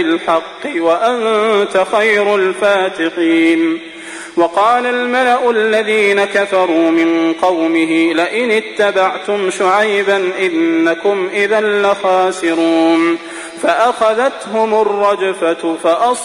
الحق وأنت خير الفاتحين. وقال الملأ الذين كفروا من قومه لئن اتبعتم شعيبا إنكم إذا لخاسرون. فأخذتهم الرجفة